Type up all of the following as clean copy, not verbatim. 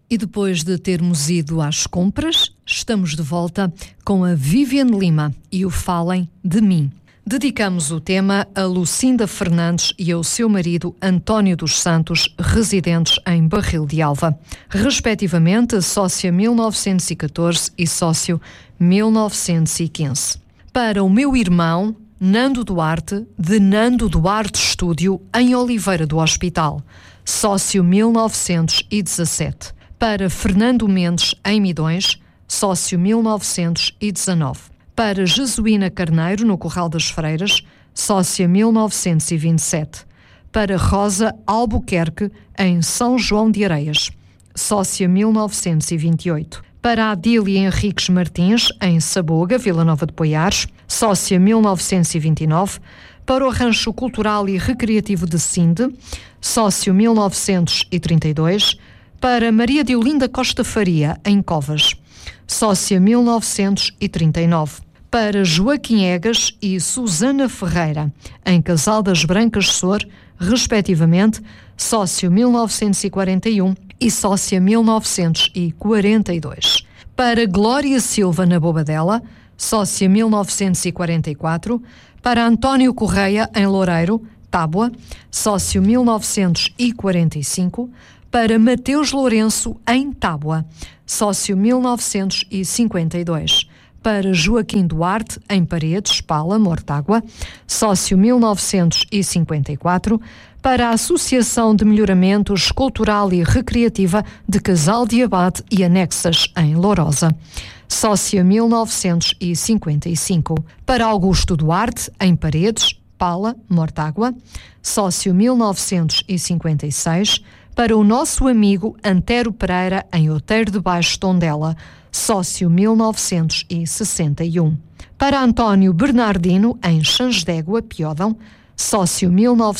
E depois de termos ido às compras, estamos de volta com a Viviane Lima e o Falem de Mim. Dedicamos o tema a Lucinda Fernandes e ao seu marido António dos Santos, residentes em Barril de Alva, respectivamente sócia 1914 e sócio 1915. Para o meu irmão Nando Duarte, de Nando Duarte Estúdio, em Oliveira do Hospital, sócio 1917. Para Fernando Mendes, em Midões, sócio 1919. Para Jesuína Carneiro, no Corral das Freiras, sócia 1927. Para Rosa Albuquerque, em São João de Areias, sócia 1928. Para Adília Henriques Martins, em Saboga, Vila Nova de Poiares, sócia 1929. Para o Rancho Cultural e Recreativo de Sinde, sócio 1932. Para Maria de Olinda Costa Faria, em Covas, sócia 1939. Para Joaquim Egas e Susana Ferreira, em Casal das Brancas Sor, respectivamente, sócio 1941 e sócia 1942. Para Glória Silva na Bobadela, sócia 1944. Para António Correia, em Loureiro, Tábua, sócio 1945. Para Mateus Lourenço, em Tábua, sócio 1952. Para Joaquim Duarte, em Paredes, Pala, Mortágua, sócio 1954. Para a Associação de Melhoramentos Cultural e Recreativa de Casal de Abade e Anexas, em Lourosa, sócia 1955. Para Augusto Duarte, em Paredes, Pala, Mortágua, sócio 1956. Para o nosso amigo Antero Pereira, em Outeiro de Baixo, Tondela, sócio 1961. Para António Bernardino, em Xangedégua, Piódão, sócio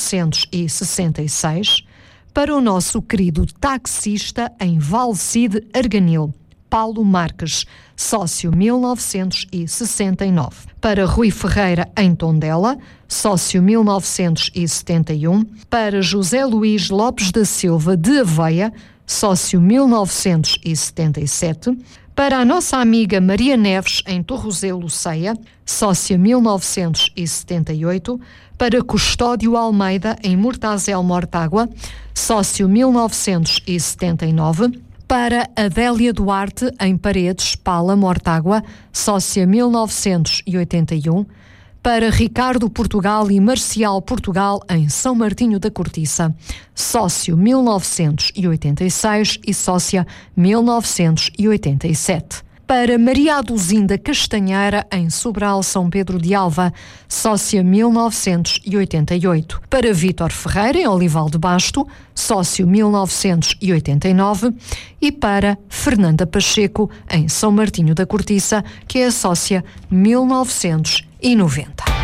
1966. Para o nosso querido taxista, em Valcide, Arganil, Paulo Marques, sócio 1969. Para Rui Ferreira, em Tondela, sócio 1971. Para José Luís Lopes da Silva, de Aveia, sócio 1977. Para a nossa amiga Maria Neves, em Torrozelo, Ceia, sócia 1978. Para Custódio Almeida, em Mortazel, Mortágua, sócio 1979. Para Adélia Duarte, em Paredes, Pala, Mortágua, sócia 1981. Para Ricardo Portugal e Marcial Portugal, em São Martinho da Cortiça, sócio 1986 e sócia 1987. Para Maria Aduzinda Castanheira, em Sobral, São Pedro de Alva, sócia 1988. Para Vítor Ferreira, em Olival de Basto, sócio 1989. E para Fernanda Pacheco, em São Martinho da Cortiça, que é a sócia 1990.